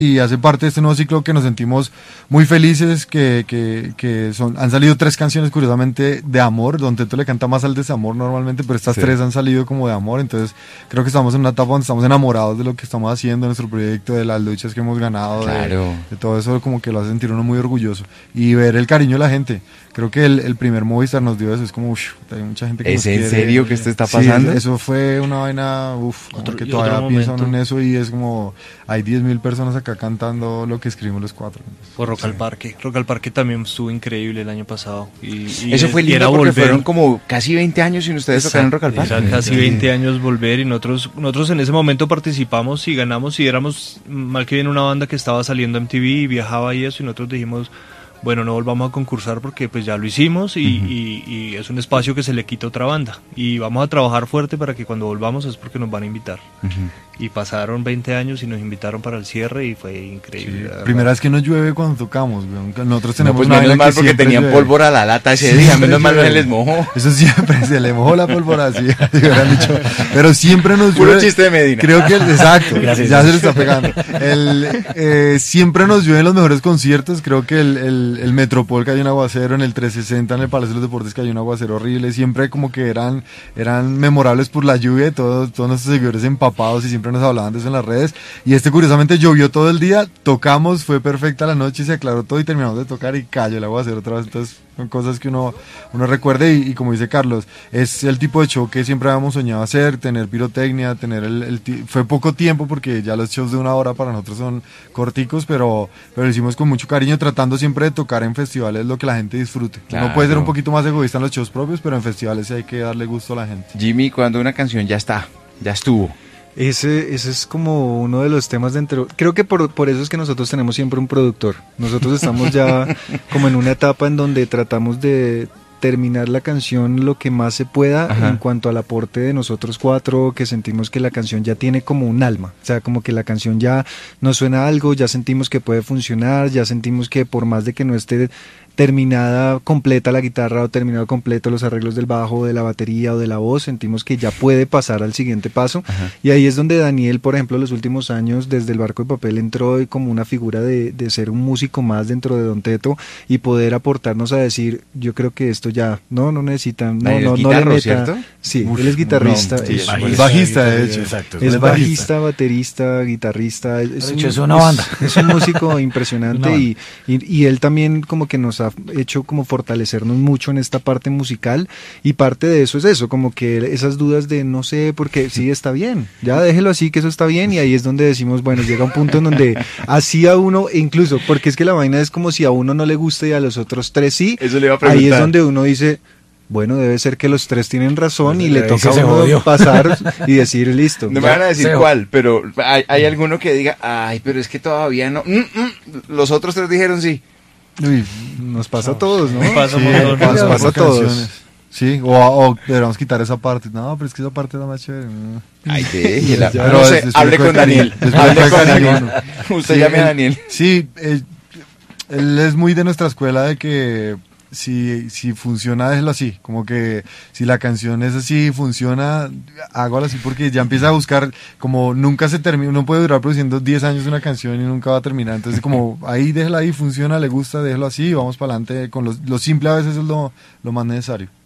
y hace parte de este nuevo ciclo que nos sentimos muy felices, han salido 3 canciones curiosamente de amor, Don Teto le canta más al desamor normalmente, pero estas 3 han salido como de amor, entonces creo que estamos en una etapa donde estamos enamorados de lo que estamos haciendo, de nuestro proyecto, de las luchas que hemos ganado, de todo eso como que lo hace sentir uno muy orgulloso, y ver el cariño de la gente. Creo que el primer Movistar nos dio eso, es como, hay mucha gente que nos quiere. ¿Es en serio que esto está pasando? Sí, eso fue una vaina, que todavía piensan en eso y es como, hay 10.000 personas acá cantando lo que escribimos los 4. Por Rock al Parque. Rock al Parque también estuvo increíble el año pasado. Y eso fue lindo porque fueron como casi 20 años sin ustedes tocar en Rock al Parque. Eran casi 20 años volver y nosotros en ese momento participamos y ganamos y éramos mal que bien una banda que estaba saliendo en MTV y viajaba y eso y nosotros dijimos, bueno, no volvamos a concursar porque pues ya lo hicimos y es un espacio que se le quita a otra banda y vamos a trabajar fuerte para que cuando volvamos es porque nos van a invitar. Y pasaron 20 años y nos invitaron para el cierre y fue increíble. Sí, primera vez que nos llueve cuando tocamos, nosotros tenemos pues una menos mal porque tenían llueve. Pólvora a la lata ese día, menos mal no se les mojó. Eso siempre se le mojó la pólvora, sí, dicho. Pero siempre nos llueve. Puro chiste de Medina. Creo que exacto, ya se le está pegando. Siempre nos llueve en los mejores conciertos, creo que el Metropol cayó un aguacero, en el 360 en el Palacio de los Deportes cayó un aguacero horrible, siempre como que eran memorables por la lluvia, todos nuestros seguidores empapados y siempre nos hablaban de eso en las redes, y curiosamente llovió todo el día, tocamos, fue perfecta la noche, se aclaró todo y terminamos de tocar y cayó el aguacero otra vez, entonces son cosas que uno recuerde y como dice Carlos, es el tipo de show que siempre habíamos soñado hacer, tener pirotecnia, tener fue poco tiempo porque ya los shows de 1 hora para nosotros son corticos, pero lo hicimos con mucho cariño, tratando siempre de tocar en festivales lo que la gente disfrute. Claro. Uno puede ser un poquito más egoísta en los shows propios, pero en festivales sí hay que darle gusto a la gente. Jimmy, cuando una canción ya estuvo. Ese es como uno de los temas dentro. Creo que por eso es que nosotros tenemos siempre un productor. Nosotros estamos ya como en una etapa en donde tratamos de terminar la canción lo que más se pueda en cuanto al aporte de nosotros 4, que sentimos que la canción ya tiene como un alma, o sea, como que la canción ya nos suena algo, ya sentimos que puede funcionar, ya sentimos que por más de que no esté terminada completa la guitarra o terminado completo los arreglos del bajo, de la batería o de la voz, sentimos que ya puede pasar al siguiente paso. Y ahí es donde Daniel, por ejemplo, los últimos años desde el Barco de Papel entró como una figura de ser un músico más dentro de Don Teto y poder aportarnos a decir, yo creo que esto ya no necesitan, no le meta. ¿Cierto? Sí, él es guitarrista, es bajista de hecho. Exacto, es bajista, baterista, guitarrista, es una banda. Es un músico impresionante y él también como que nos ha hecho como fortalecernos mucho en esta parte musical, y parte de eso es eso, como que esas dudas de no sé, porque sí está bien, ya déjelo así, que eso está bien, y ahí es donde decimos, bueno, llega un punto en donde así a uno, incluso, porque es que la vaina es como si a uno no le gusta y a los otros 3 sí, eso le iba a preguntar. Ahí es donde uno dice, bueno, debe ser que los 3 tienen razón, pues y le toca a uno pasar y decir listo. No me van a decir cuál, pero hay alguno que diga, ay, pero es que todavía no, los otros 3 dijeron sí. Uy, nos pasa a todos, ¿no? Nos pasa Nos pasa a todos. Sí, o deberíamos quitar esa parte. No, pero es que esa parte es la más chévere. Ay, déjela. Pero no sé, hable con Daniel. Hable con Daniel. Usted llame a Daniel. Sí, él es muy de nuestra escuela de que si funciona, déjelo así, como que si la canción es así, funciona, hágalo así, porque ya empieza a buscar, como nunca se termina, uno puede durar produciendo 10 años una canción y nunca va a terminar, entonces como ahí, déjela ahí, funciona, le gusta, déjelo así y vamos para adelante, con lo simple a veces es lo más necesario.